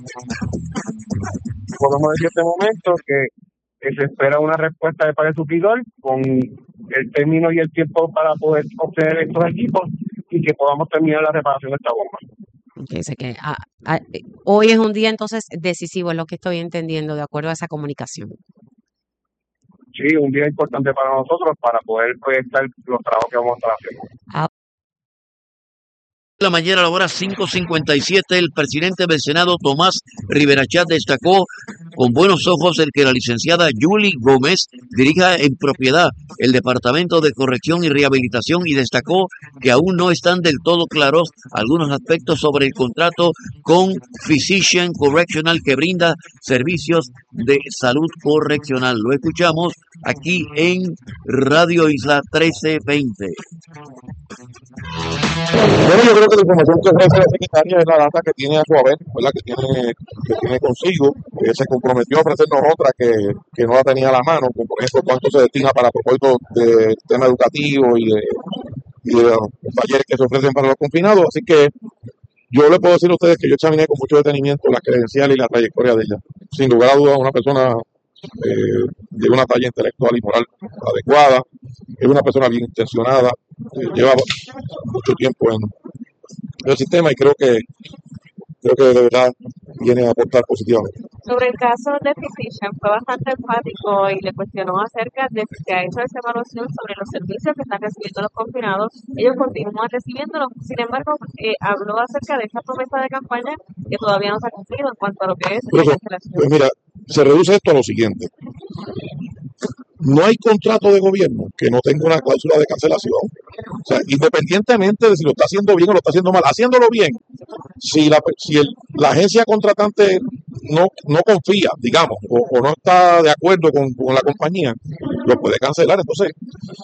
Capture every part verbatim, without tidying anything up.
Podemos decir en este momento que, que se espera una respuesta de parte del suplidor con el término y el tiempo para poder obtener estos equipos y que podamos terminar la reparación de esta bomba. Dice que ah, ah, hoy es un día entonces decisivo, es lo que estoy entendiendo, de acuerdo a esa comunicación. Sí, un día importante para nosotros para poder proyectar los trabajos que vamos a estar haciendo. Ah, La mañana a la hora cinco cincuenta y siete, el presidente del Senado, Tomás Rivera Chat, destacó con buenos ojos el que la licenciada Yuli Gómez dirija en propiedad el Departamento de Corrección y Rehabilitación y destacó que aún no están del todo claros algunos aspectos sobre el contrato con Physician Correctional que brinda servicios de salud correccional. Lo escuchamos aquí en Radio Isla trece veinte. Bueno, yo creo que la información que ofrece la secretaria es la data que tiene a su haber, ¿verdad? Que tiene, que tiene consigo. Eh, se comprometió a ofrecernos otra que, que no la tenía a la mano, como por ejemplo cuánto se destina para propósitos del tema educativo y de, y de los talleres que se ofrecen para los confinados. Así que yo le puedo decir a ustedes que yo examiné con mucho detenimiento las credenciales y la trayectoria de ella. Sin lugar a dudas, una persona eh, de una talla intelectual y moral adecuada, es una persona bien intencionada, eh, lleva mucho tiempo en el sistema y creo que creo que de verdad viene a aportar positivamente. Sobre el caso de Physician, fue bastante enfático y le cuestionó acerca de si se ha hecho esa evaluación sobre los servicios que están recibiendo los confinados. Ellos continúan recibiéndolos, sin embargo, eh, habló acerca de esa promesa de campaña que todavía no se ha cumplido en cuanto a lo que es la cancelación. Pues mira, se reduce esto a lo siguiente. No hay contrato de gobierno que no tenga una cláusula de cancelación. O sea, independientemente de si lo está haciendo bien o lo está haciendo mal, haciéndolo bien, si la, si el, la agencia contratante no, no confía, digamos, o, o no está de acuerdo con, con la compañía, lo puede cancelar. Entonces,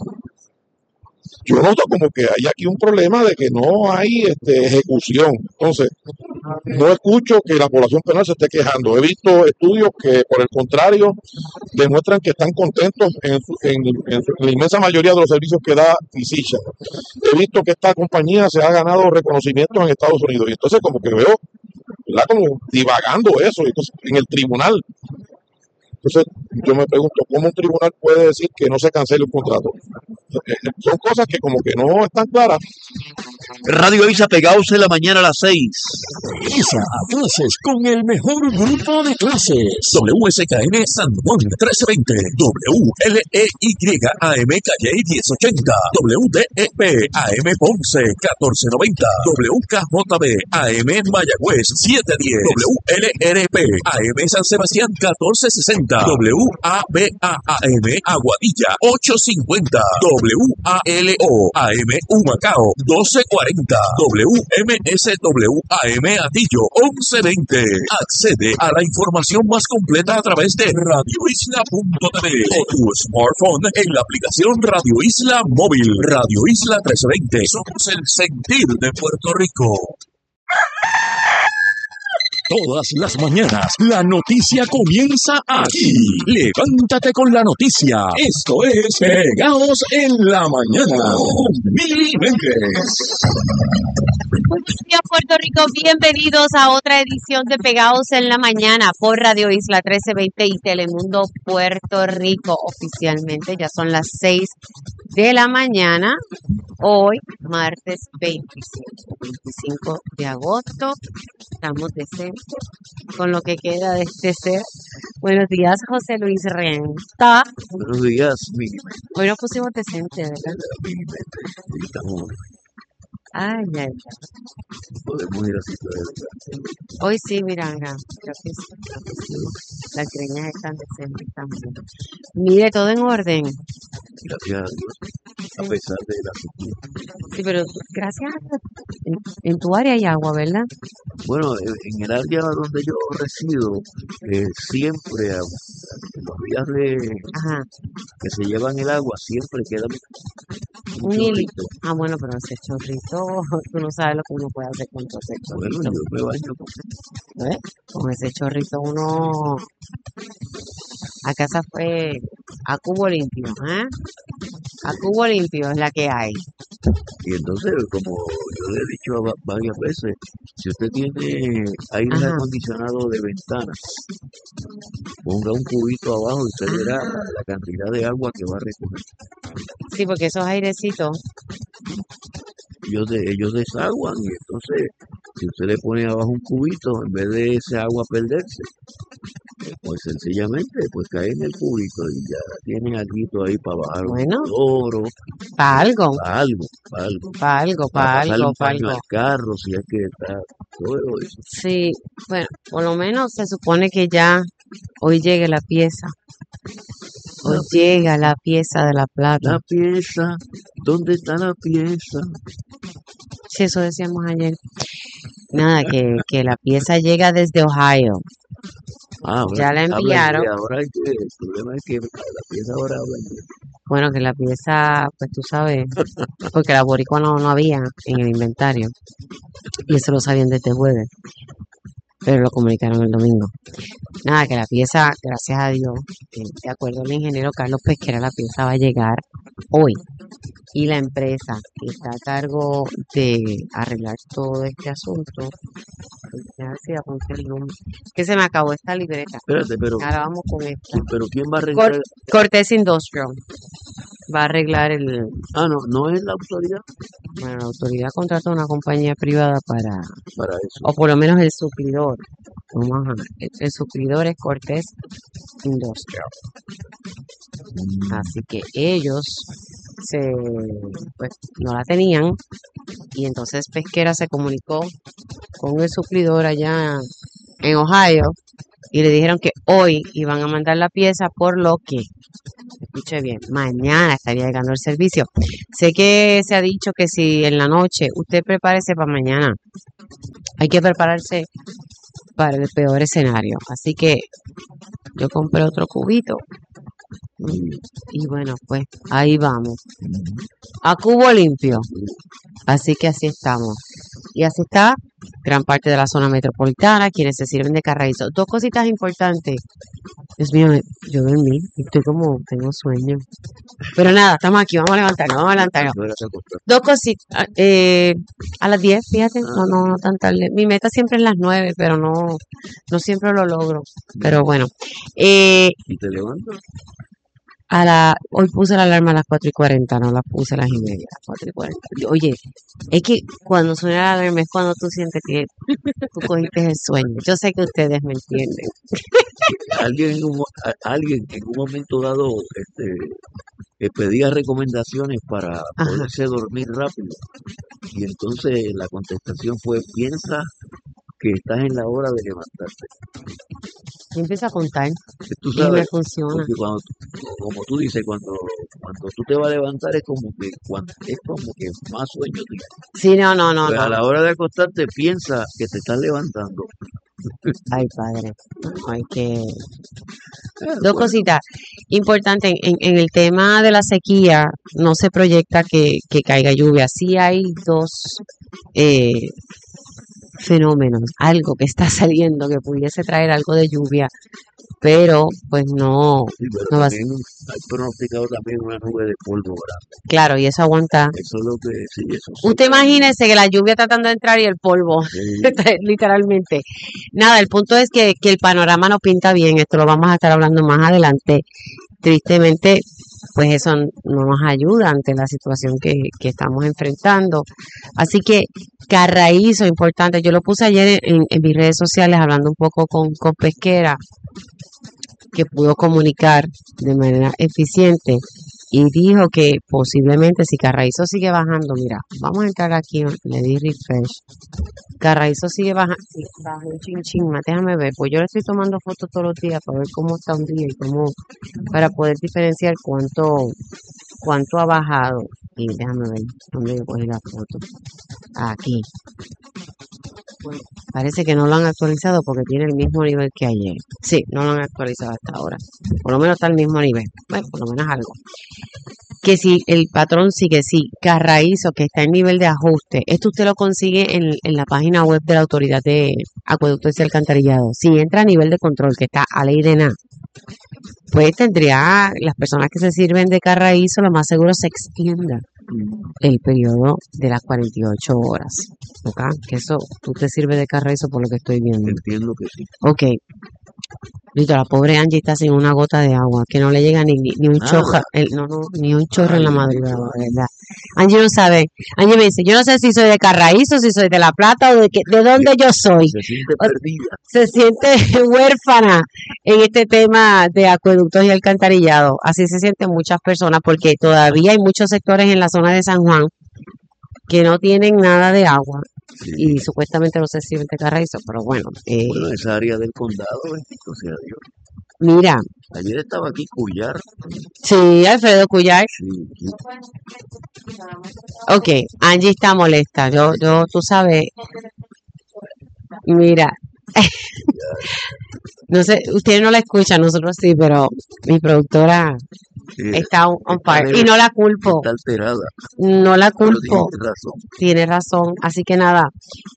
yo noto como que hay aquí un problema de que no hay este, ejecución. Entonces, no escucho que la población penal se esté quejando. He visto estudios que, por el contrario, demuestran que están contentos en, su, en, en, su, en la inmensa mayoría de los servicios que da Physician. He visto que esta compañía se ha ganado reconocimientos en Estados Unidos. Y entonces como que veo, ¿verdad? Como divagando eso entonces, en el tribunal. Entonces, yo me pregunto, ¿cómo un tribunal puede decir que no se cancele un contrato? Son cosas que como que no están claras. Radio Isa, pegados en la mañana a las seis. Isa a clases con el mejor grupo de clases. W S K M San Juan trece veinte. W L E Y A M Calle diez ochenta. W D E P A M Ponce catorce noventa. W K J B A M Mayagüez siete diez. W L R P A M San Sebastián catorce sesenta. W A B A A M Aguadilla ocho cincuenta. W A L O A M Humacao doce cuarenta. W M S W A M Atillo once veinte. Accede a la información más completa a través de radio isla punto t v o tu smartphone en la aplicación Radio Isla Móvil. Radio Isla trece veinte. Somos el sentir de Puerto Rico. Todas las mañanas, la noticia comienza aquí. Levántate con la noticia. Esto es Pegados en la Mañana con Mili Méndez. Buenos días, Puerto Rico. Bienvenidos a otra edición de Pegados en la Mañana por Radio Isla trece veinte y Telemundo Puerto Rico. Oficialmente ya son las seis de la mañana. Hoy, martes veinticinco de agosto. Estamos decentes con lo que queda de este ser. Buenos días, José Luis Renta. Buenos días, Mili. Hoy nos pusimos decentes, ¿verdad? Estamos... Ay, ay, ay. Podemos ir así. Hoy sí, mira, mira. Creo que sí, creo que sí. Las greñas están decentes también. Mire, todo en orden. Gracias a Dios. A pesar de la sequía. Sí, pero gracias a Dios. En, en tu área hay agua, ¿verdad? Bueno, en el área donde yo resido, eh, siempre, a, en los días de, Ajá. que se llevan el agua, siempre queda un, un chorrito. Ah, bueno, pero ese chorrito, tú no sabes lo que uno puede hacer con todo ese chorrito. Bueno, yo me baño con ¿Eh? Con ese chorrito uno a casa fue a cubo limpio, ¿eh? A cubo limpio es la que hay. Y entonces, como yo le he dicho va- varias veces, si usted tiene aire Ajá. acondicionado de ventana, ponga un cubito abajo y usted verá Ah, la cantidad de agua que va a recoger. sí, porque esos airecitos, Ellos, de, ellos desaguan y entonces, si usted le pone abajo un cubito, en vez de ese agua perderse, pues sencillamente pues cae en el cubito y ya tiene algo ahí para bajar un bueno, oro, para algo, para algo, para algo, para algo, para para pasarle algo, un para paño al algo. carro si es que está todo eso. Sí, bueno, por lo menos se supone que ya hoy llegue la pieza. Hoy La, llega la pieza de la plata. la pieza, ¿dónde está la pieza? Sí, eso decíamos ayer. Nada, que, que la pieza llega desde Ohio. Ah, ahora Ya la habla enviaron. inglés, ahora hay que, el problema es que la pieza ahora habla inglés. Bueno, que la pieza, pues tú sabes, porque la boricua no, no había en el inventario. Y eso lo sabían desde jueves, pero lo comunicaron el domingo. Nada, que la pieza, gracias a Dios, eh, de acuerdo al ingeniero Carlos Pesquera, la pieza va a llegar hoy. Y la empresa que está a cargo de arreglar todo este asunto, pues, ya se apunté el nombre, que se me acabó esta libreta. Espérate, pero, Ahora vamos con esta. ¿quién- pero ¿quién va a Cor- arreglar? Cortés Industrial va a arreglar el... Ah, no, no es la autoridad Bueno, la autoridad contrató a una compañía privada para, para eso. o por lo menos el suplidor. Vamos a, el, el suplidor es Cortés Industrial. Mm, Así que ellos se, pues, no la tenían y entonces Pesquera se comunicó con el suplidor allá en Ohio y le dijeron que hoy iban a mandar la pieza, por lo que, escuche bien, mañana estaría llegando el servicio. Sé que se ha dicho que si en la noche usted prepárese para mañana, hay que prepararse para el peor escenario. Así que yo compré otro cubito muy y, bien. y bueno, pues ahí vamos, Ujú. a cubo limpio. Así que así estamos. Y así está gran parte de la zona metropolitana, quienes se sirven de carraízo. Dos cositas importantes. Dios mío, me- yo dormí, estoy como, tengo sueño. Pero nada, estamos aquí, vamos a levantarnos, vamos a levantarnos. No era tan corta. Dos cositas, eh, a las diez, fíjate, no, Ah, no, no tan tarde. Mi meta siempre es las nueve, pero no, no siempre lo logro. Pero mm, bueno, eh, ¿y te levantas? a la, hoy puse la alarma a las cuatro y cuarenta, no la puse a las y media, a las cuatro y cuarenta. Oye, es que cuando suena la alarma es cuando tú sientes que tú cogiste el sueño. Yo sé que ustedes me entienden. Alguien en un, mo- a- alguien en un momento dado este, eh, pedía recomendaciones para Ajá. poderse dormir rápido. Y entonces la contestación fue, piensa que estás en la hora de levantarte. Yo empiezo a contar Que Tú y me sabes, funciona. porque cuando, tú- como tú dices, cuando, cuando tú te vas a levantar es como que, cuando, es como que más sueño tienes. Sí, no, no, no, Pues a no. la hora de acostarte piensa que te estás levantando. Ay, padre. No, hay que... Eh, Dos bueno, cositas importantes. En, en, en el tema de la sequía, no se proyecta que, que caiga lluvia. Sí hay dos eh, fenómenos, algo que está saliendo que pudiese traer algo de lluvia, pero pues no, sí, pero no va a... también hay pronosticado también una nube de polvo grande. Claro, y eso aguanta. Eso es lo que, sí, eso sí. Usted imagínese que la lluvia tratando de entrar y el polvo, Sí, literalmente. Nada, el punto es que, que el panorama no pinta bien, esto lo vamos a estar hablando más adelante. Tristemente, pues eso n- no nos ayuda ante la situación que, que estamos enfrentando. Así que Carraízo, importante, yo lo puse ayer en, en mis redes sociales hablando un poco con, con Pesquera, que pudo comunicar de manera eficiente y dijo que posiblemente si Carraízo sigue bajando, mira, vamos a entrar aquí, le di refresh. Carraízo sigue bajando, sí, baja un chin chin más, déjame ver, pues yo le estoy tomando fotos todos los días para ver cómo está un día y cómo, para poder diferenciar cuánto, cuánto ha bajado. Y déjame ver, dónde yo cogí la foto. Aquí. Pues, parece que no lo han actualizado porque tiene el mismo nivel que ayer. Sí, no lo han actualizado hasta ahora. Por lo menos está al mismo nivel. Bueno, por lo menos algo. Que si el patrón sigue, sí, Carraízo, que está en nivel de ajuste, esto usted lo consigue en, en la página web de la Autoridad de Acueductos y Alcantarillado. Si entra a nivel de control, que está a ley de nada, pues tendría, las personas que se sirven de carraízo, lo más seguro se extienda el periodo de las cuarenta y ocho horas. ¿Ok? Que eso, tú te sirves de carraízo por lo que estoy viendo. Entiendo que sí. Ok. Listo, la pobre Angie está sin una gota de agua, que no le llega ni, ni, ni un Nada. chorro, el, no, no, ni un chorro Ay, en la bendito, madrugada, ay. ¿verdad? Angie no sabe. Angie me dice, yo no sé si soy de Carraízo, si soy de La Plata o de, que, de dónde yo soy. Se siente O- perdida. Se siente huérfana en este tema de acueductos y alcantarillado. Así se sienten muchas personas porque todavía hay muchos sectores en la zona de San Juan que no tienen nada de agua Sí. y supuestamente no se sirven de Carraízo, pero bueno, eh, Bueno, esa área del condado, bendito sea Dios. mira, Ayer estaba aquí Cuyar. sí, Alfredo Cuyar. Sí, sí. Ok, Angie está molesta. Yo, yo, tú sabes, mira, no sé, ustedes no la escuchan, nosotros sí, pero mi productora Sí, está on, on esta fire. Y nena no la culpo, está alterada, no la pero culpo, tiene razón. tiene razón. Así que nada,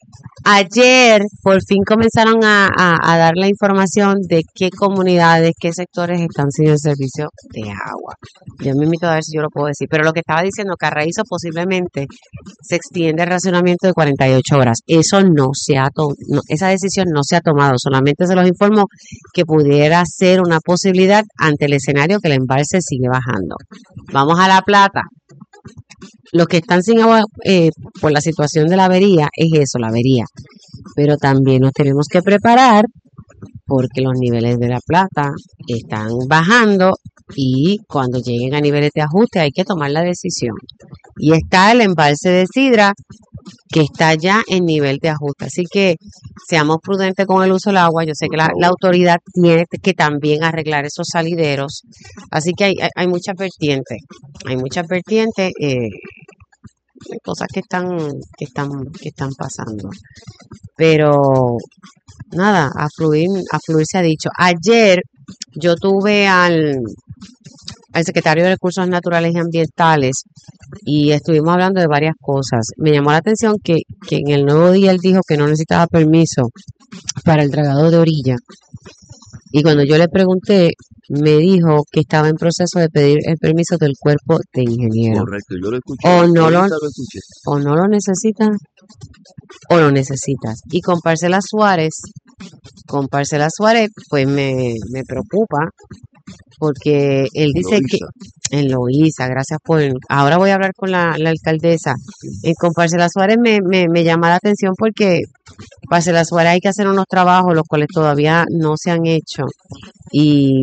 ayer por fin comenzaron a, a, a dar la información de qué comunidades, qué sectores están sin el servicio de agua. Yo me invito a ver si yo lo puedo decir. Pero lo que estaba diciendo, Carraízo posiblemente se extiende el racionamiento de cuarenta y ocho horas. Eso no se ha to- no, esa decisión no se ha tomado. Solamente se los informo que pudiera ser una posibilidad ante el escenario que el embalse sigue bajando. Vamos a La Plata. Los que están sin agua eh, por la situación de la avería, es eso, la avería. Pero también nos tenemos que preparar porque los niveles de La Plata están bajando y cuando lleguen a niveles de ajuste hay que tomar la decisión. Y está el embalse de Sidra que está ya en nivel de ajuste. Así que seamos prudentes con el uso del agua. Yo sé que la, la autoridad tiene que también arreglar esos salideros. Así que hay, hay, hay muchas vertientes. Hay muchas vertientes. Eh, cosas que están que están que están pasando, pero nada, a fluir a fluir se ha dicho. Ayer yo tuve al al secretario de Recursos Naturales y Ambientales y estuvimos hablando de varias cosas. Me llamó la atención que, que en el nuevo día él dijo que no necesitaba permiso para el dragado de orilla. Y cuando yo le pregunté, me dijo que estaba en proceso de pedir el permiso del cuerpo de ingenieros. Correcto, yo lo escuché. O no lo, ahorita lo escuché. o no lo necesitan o lo necesitas. Y con Parcela Suárez, con Parcela Suárez, pues me, me preocupa porque él dice que Loíza. en Loíza, gracias por, ahora voy a hablar con la, la alcaldesa. Eh, con Parcela Suárez me, me, me llama la atención porque Parcela Suárez hay que hacer unos trabajos los cuales todavía no se han hecho y,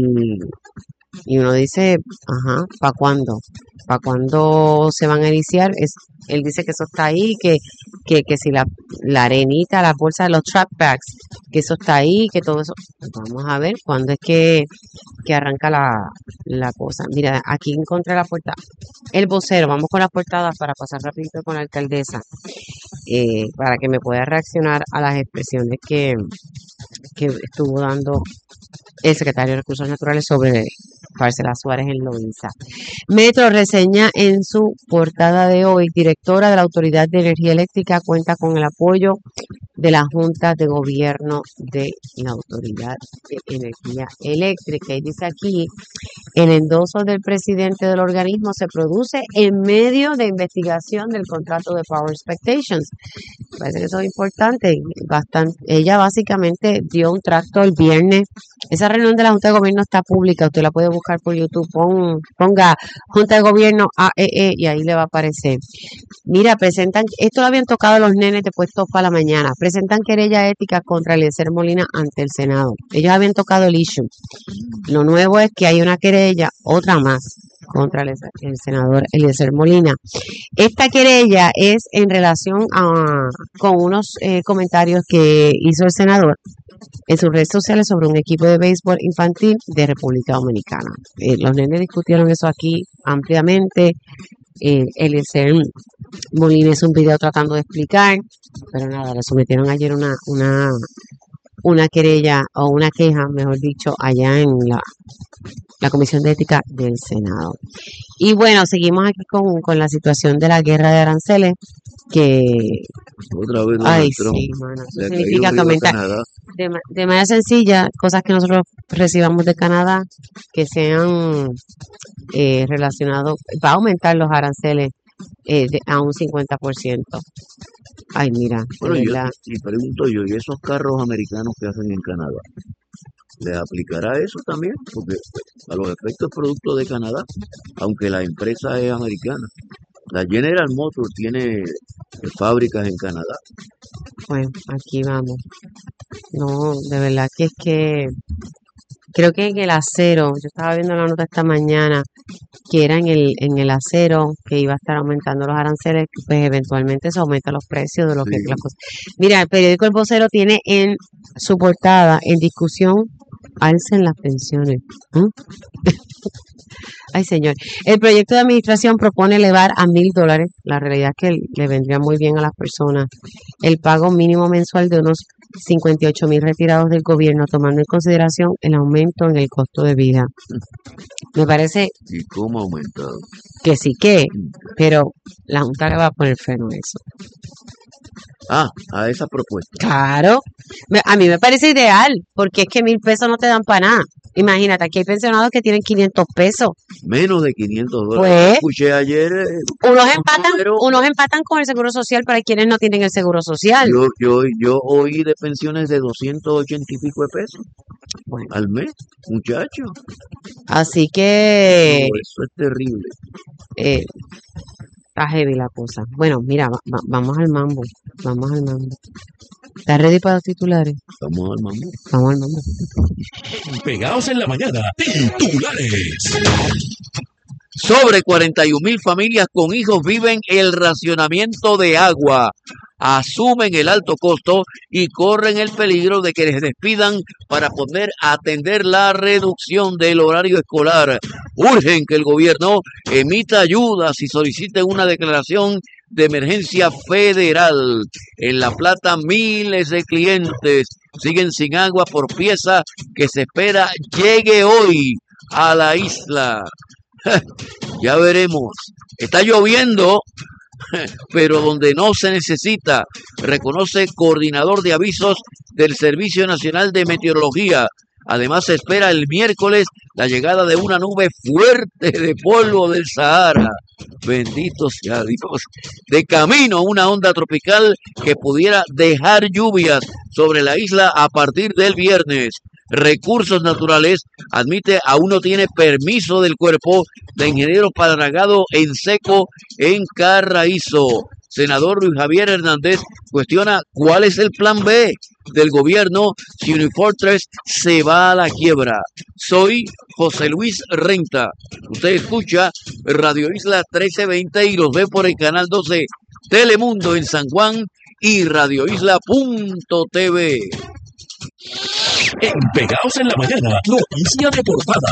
y uno dice, ajá, ¿para cuándo? ¿Para cuándo se van a iniciar? Es, él dice que eso está ahí, que, que, que si la, la arenita, las bolsas, los trap bags, que eso está ahí, que todo eso. Vamos a ver cuándo es que, que arranca la, la cosa. Mira, aquí encontré la portada. El vocero, vamos con las portadas para pasar rapidito con la alcaldesa, eh, para que me pueda reaccionar a las expresiones que, que estuvo dando el secretario de Recursos Naturales sobre Parcela Suárez en Loíza. Metro reseña en su portada de hoy, directora de la Autoridad de Energía Eléctrica cuenta con el apoyo de la Junta de Gobierno de la Autoridad de Energía Eléctrica. Y dice aquí, el endoso del presidente del organismo se produce en medio de investigación del contrato de Power Expectations. Parece que eso es importante. Bastante, ella básicamente dio un tracto el viernes. Esa reunión de la Junta de Gobierno está pública, usted la puede buscar por YouTube. Pon, ponga Junta de Gobierno A E E y ahí le va a aparecer. Mira, presentan, esto lo habían tocado los nenes de Puestos para la Mañana, presentan querella ética contra Eliezer Molina ante el Senado. Ellos habían tocado el issue. Lo nuevo es que hay una querella, otra más, contra el, el senador Eliezer Molina. Esta querella es en relación a con unos eh, comentarios que hizo el senador en sus redes sociales sobre un equipo de béisbol infantil de República Dominicana. Eh, los nenes discutieron eso aquí ampliamente. Eh, Eliezer Molina hizo un video tratando de explicar, pero nada, le sometieron ayer una, una, una querella o una queja, mejor dicho, allá en la, la Comisión de Ética del Senado. Y bueno, seguimos aquí con, con la situación de la guerra de aranceles, que Otra vez Ay, Donald Trump sí, mano. Eso le ha caído significa que arriba a aumenta Canadá. de, ma- de manera sencilla cosas que nosotros recibamos de Canadá que sean eh, relacionados, va a aumentar los aranceles eh, de- a un cincuenta por ciento. Ay, mira, de Bueno, yo verdad. y pregunto yo, ¿y esos carros americanos que hacen en Canadá? ¿Les aplicará eso también? Porque a los efectos producto de Canadá, aunque la empresa es americana. La General Motors tiene eh, fábricas en Canadá. Bueno, aquí vamos. No, de verdad que es que creo que en el acero, yo estaba viendo la nota esta mañana, que era en el, en el acero que iba a estar aumentando los aranceles, que pues eventualmente se aumentan los precios de lo que Sí. las cosas. Mira, el periódico El Vocero tiene en su portada, en discusión, alcen las pensiones. ¿Mm? Ay, señor. El proyecto de administración propone elevar a mil dólares. La realidad es que le vendría muy bien a las personas el pago mínimo mensual de unos cincuenta y ocho mil retirados del gobierno, tomando en consideración el aumento en el costo de vida. Me parece ¿Y cómo ha aumentado? que sí que, pero la Junta le va a poner freno a eso. Ah, a esa propuesta. Claro, me- a mí me parece ideal, porque es que mil pesos no te dan para nada. Imagínate, aquí hay pensionados que tienen quinientos pesos. Menos de quinientos dólares. Pues, Escuché ayer eh, unos un empatan, número. unos empatan con el seguro social, pero hay quienes no tienen el seguro social. Yo, yo, yo oí de pensiones de doscientos ochenta y pico de pesos Bueno, al mes, muchacho. así No, que eso es terrible. eh, está heavy la cosa. Bueno, mira, va- va- vamos al mambo, vamos al mambo. ¿Estás ready para los titulares? Vamos al mambo. Vamos al mambo. Pegados en la mañana, titulares. Sobre cuarenta y un mil familias con hijos viven el racionamiento de agua, asumen el alto costo y corren el peligro de que les despidan para poder atender la reducción del horario escolar. Urgen que el gobierno emita ayudas y solicite una declaración de emergencia federal. En La Plata, miles de clientes siguen sin agua por pieza que se espera llegue hoy a la isla. Ya veremos. Está lloviendo, pero donde no se necesita, reconoce coordinador de avisos del Servicio Nacional de Meteorología. Además, se espera el miércoles la llegada de una nube fuerte de polvo del Sahara. Bendito sea Dios. De camino una onda tropical que pudiera dejar lluvias sobre la isla a partir del viernes. Recursos Naturales admite aún no tiene permiso del cuerpo de ingenieros para dragado en seco en Carraízo. Senador Luis Javier Hernández cuestiona cuál es el plan B del gobierno si Unifortress se va a la quiebra. Soy José Luis Renta. Usted escucha Radio Isla trece veinte y los ve por el canal doce Telemundo en San Juan y radio isla punto t v. En Pegados en la mañana, noticia de portada.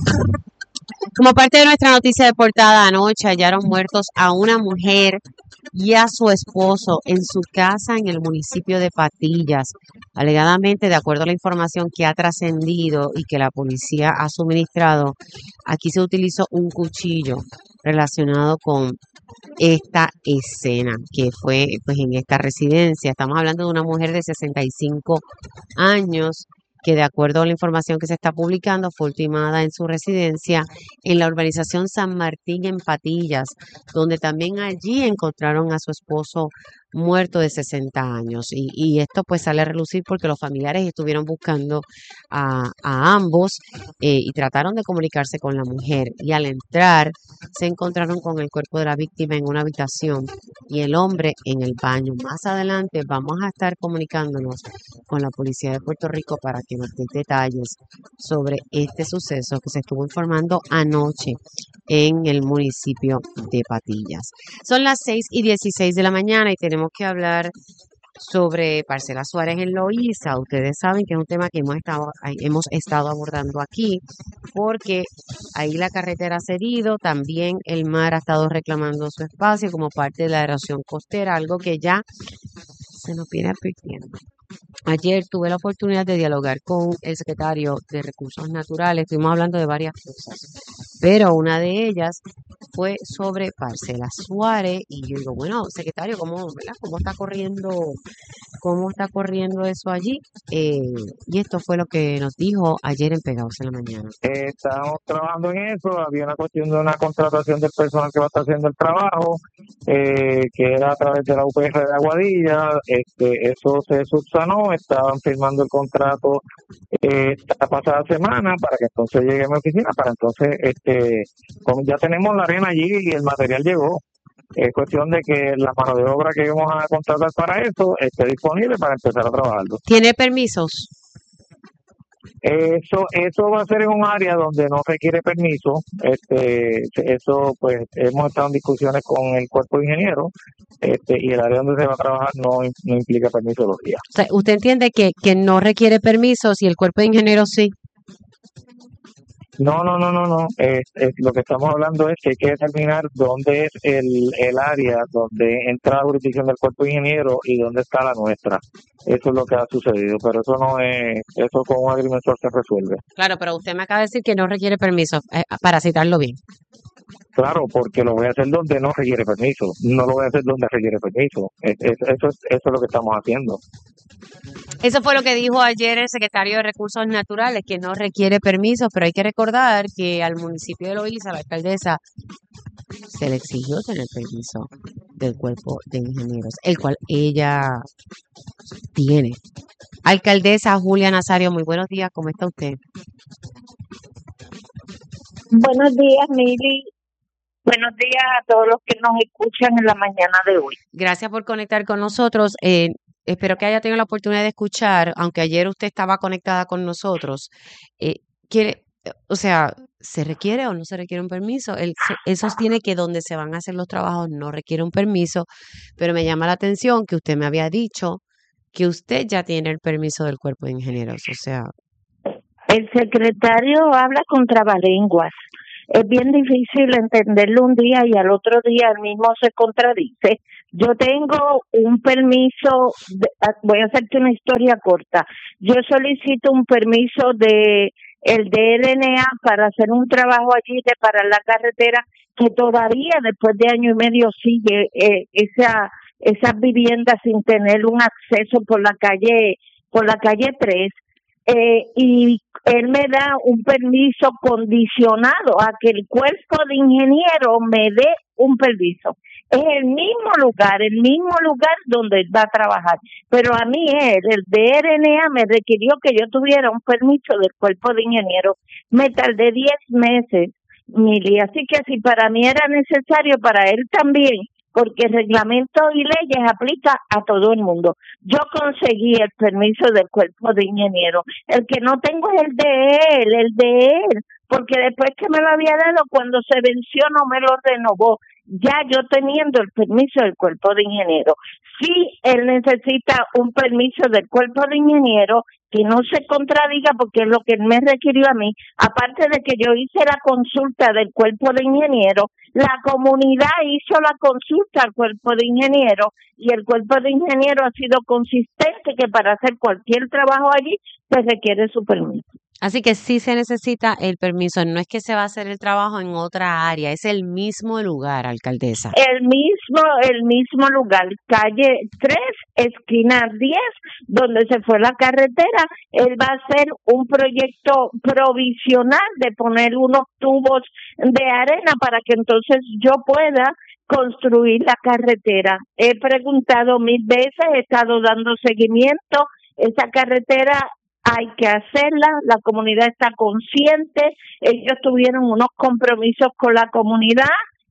Como parte de nuestra noticia de portada, anoche hallaron muertos a una mujer y a su esposo en su casa en el municipio de Patillas. Alegadamente, de acuerdo a la información que ha trascendido y que la policía ha suministrado, aquí se utilizó un cuchillo relacionado con esta escena que fue pues en esta residencia. Estamos hablando de una mujer de sesenta y cinco años que de acuerdo a la información que se está publicando fue ultimada en su residencia en la urbanización San Martín en Patillas, donde también allí encontraron a su esposo muerto de sesenta años. Y, y esto pues sale a relucir porque los familiares estuvieron buscando a, a ambos eh, y trataron de comunicarse con la mujer. Y al entrar se encontraron con el cuerpo de la víctima en una habitación y el hombre en el baño. Más adelante vamos a estar comunicándonos con la policía de Puerto Rico para que nos dé detalles sobre este suceso que se estuvo informando anoche en el municipio de Patillas. Son las seis y dieciséis de la mañana y tenemos que hablar sobre Parcela Suárez en Loíza. Ustedes saben que es un tema que hemos estado, hemos estado abordando aquí porque ahí la carretera ha cedido, también el mar ha estado reclamando su espacio como parte de la erosión costera, algo que ya se nos viene advirtiendo. Ayer tuve la oportunidad de dialogar con el secretario de Recursos Naturales, estuvimos hablando de varias cosas, pero una de ellas fue sobre Parcela Suárez y yo digo, bueno, secretario, ¿cómo, verdad? ¿Cómo está corriendo, cómo está corriendo eso allí? Eh, y esto fue lo que nos dijo ayer en Pegados en la Mañana. Eh, estamos trabajando en eso, había una cuestión de una contratación del personal que va a estar haciendo el trabajo, eh, que era a través de la U P R de Aguadilla, este, eso se subsanó, estaban firmando el contrato eh, esta pasada semana para que entonces llegue a mi oficina, para entonces, este, como ya tenemos la arena allí y el material llegó, es cuestión de que la mano de obra que vamos a contratar para eso esté disponible para empezar a trabajarlo. ¿Tiene permisos? Eso eso va a ser en un área donde no requiere permiso. Este, eso pues hemos estado en discusiones con el cuerpo de ingenieros, este, y el área donde se va a trabajar no, no implica permiso los días. O sea, ¿usted entiende que, que no requiere permisos y el cuerpo de ingenieros sí? No, no, no, no, no. Es, es, lo que estamos hablando es que hay que determinar dónde es el, el área donde entra la jurisdicción del cuerpo de ingeniero y dónde está la nuestra. Eso es lo que ha sucedido, pero eso no es, eso con un agrimensor se resuelve. Claro, pero usted me acaba de decir que no requiere permiso, eh, para citarlo bien. Claro, porque lo voy a hacer donde no requiere permiso, no lo voy a hacer donde requiere permiso. Es, es, eso, es, eso es lo que estamos haciendo. Eso fue lo que dijo ayer el secretario de Recursos Naturales, que no requiere permiso, pero hay que recordar que al municipio de Loíza, a la alcaldesa, se le exigió tener permiso del cuerpo de ingenieros, el cual ella tiene. Alcaldesa Julia Nazario, muy buenos días, ¿cómo está usted? Buenos días, Mili. Buenos días a todos los que nos escuchan en la mañana de hoy. Gracias por conectar con nosotros. Eh, espero que haya tenido la oportunidad de escuchar, aunque ayer usted estaba conectada con nosotros. Eh, quiere, o sea, ¿se requiere o no se requiere un permiso? Él, él sostiene que donde se van a hacer los trabajos no requiere un permiso, pero me llama la atención que usted me había dicho que usted ya tiene el permiso del cuerpo de ingenieros, o sea... El secretario habla con trabalenguas. Es bien difícil entenderlo un día y al otro día el mismo se contradice. Yo tengo un permiso, de, voy a hacerte una historia corta. Yo solicito un permiso de el D R N A para hacer un trabajo allí de parar la carretera que todavía después de año y medio sigue eh, esa esas viviendas sin tener un acceso por la calle por la calle tres. Eh, y él me da un permiso condicionado a que el cuerpo de ingeniero me dé un permiso. Es el mismo lugar, el mismo lugar donde él va a trabajar. Pero a mí él, el D R N A, me requirió que yo tuviera un permiso del cuerpo de ingeniero. Me tardé diez meses, Mili. Así que si para mí era necesario, para él también, porque el reglamento y leyes aplica a todo el mundo. Yo conseguí el permiso del cuerpo de ingeniero. El que no tengo es el de él, el de él, porque después que me lo había dado, cuando se venció no me lo renovó. Ya yo teniendo el permiso del cuerpo de ingeniero. Si él necesita un permiso del cuerpo de ingeniero, que no se contradiga porque es lo que él me requirió a mí, aparte de que yo hice la consulta del cuerpo de ingeniero, la comunidad hizo la consulta al cuerpo de ingeniero y el cuerpo de ingeniero ha sido consistente que para hacer cualquier trabajo allí se requiere su permiso. Así que sí se necesita el permiso, no es que se va a hacer el trabajo en otra área, es el mismo lugar, alcaldesa. El mismo, el mismo lugar, calle tres, esquina diez, donde se fue la carretera. Él va a hacer un proyecto provisional de poner unos tubos de arena para que entonces yo pueda construir la carretera. He preguntado mil veces, he estado dando seguimiento, esa carretera hay que hacerla, la comunidad está consciente, ellos tuvieron unos compromisos con la comunidad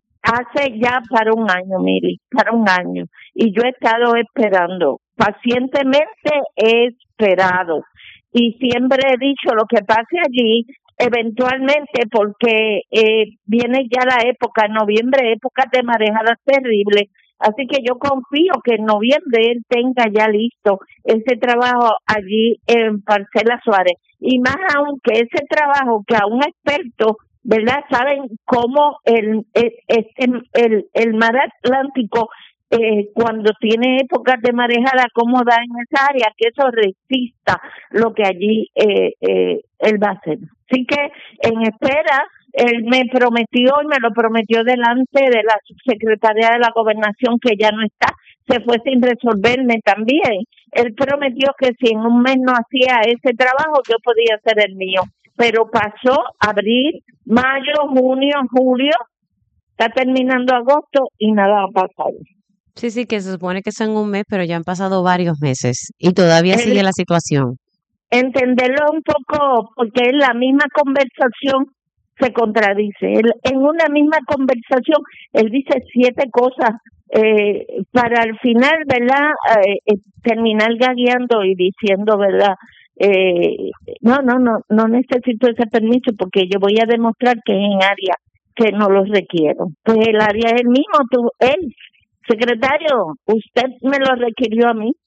hace ya para un año, Miri, para un año, y yo he estado esperando, pacientemente he esperado, y siempre he dicho lo que pase allí, eventualmente, porque eh, viene ya la época, en noviembre, época de marejadas terribles. Así que yo confío que en noviembre él tenga ya listo ese trabajo allí en Parcela Suárez. Y más aún que ese trabajo que a un experto, ¿verdad? Saben cómo el, el, el, el, el mar Atlántico eh, cuando tiene épocas de marejada cómoda en esa área, que eso resista lo que allí eh, eh, él va a hacer. Así que en espera, él me prometió y me lo prometió delante de la subsecretaria de la Gobernación, que ya no está, se fue sin resolverme también. Él prometió que si en un mes no hacía ese trabajo, yo podía hacer el mío. Pero pasó abril, mayo, junio, julio, está terminando agosto y nada ha pasado. Sí, sí, que se supone que son un mes, pero ya han pasado varios meses y todavía Él, sigue la situación. entenderlo un poco, porque en la misma conversación se contradice. Él, en una misma conversación, él dice siete cosas eh, para al final, ¿verdad? Eh, eh, terminar gagueando y diciendo, ¿verdad? Eh, no, no, no, no necesito ese permiso porque yo voy a demostrar que es en área que no lo requiero. Pues el área es el mismo, tú, él, secretario, usted me lo requirió a mí.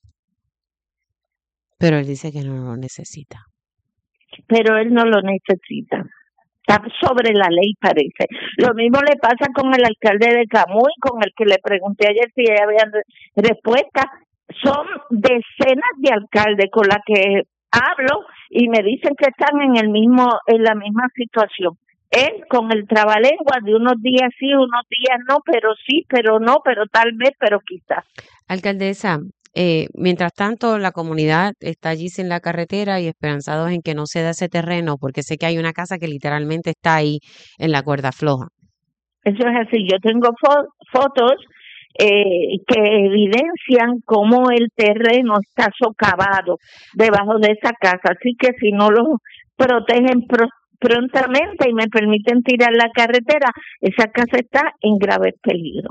Pero él dice que no lo necesita. Pero él no lo necesita. Está sobre la ley, parece. Lo mismo le pasa con el alcalde de Camuy, con el que le pregunté ayer si había respuesta. Son decenas de alcaldes con las que hablo y me dicen que están en el mismo, en la misma situación. Él con el trabalengua de unos días sí, unos días no, pero sí, pero no, pero tal vez, pero quizás. Alcaldesa, eh, mientras tanto la comunidad está allí sin la carretera y esperanzados en que no se dé ese terreno, porque sé que hay una casa que literalmente está ahí en la cuerda floja. Eso es así. Yo tengo fo- fotos eh, que evidencian cómo el terreno está socavado debajo de esa casa. Así que si no lo protegen pro- prontamente y me permiten tirar la carretera, esa casa está en grave peligro.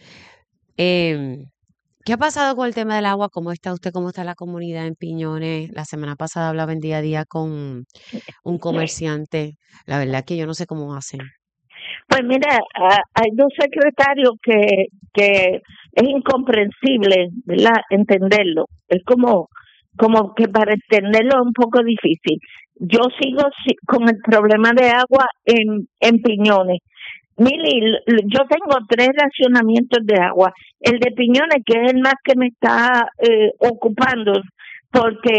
Eh, ¿Qué ha pasado con el tema del agua? ¿Cómo está usted? ¿Cómo está la comunidad en Piñones? La semana pasada hablaba en día a día con un comerciante. La verdad que yo no sé cómo hacen. Pues mira, a- hay dos secretarios que, que es incomprensible, ¿verdad? Entenderlo. Es como, como que para entenderlo es un poco difícil. Yo sigo si- con el problema de agua en, en Piñones. Mili, l- l- yo tengo tres racionamientos de agua. El de Piñones, que es el más que me está eh, ocupando, porque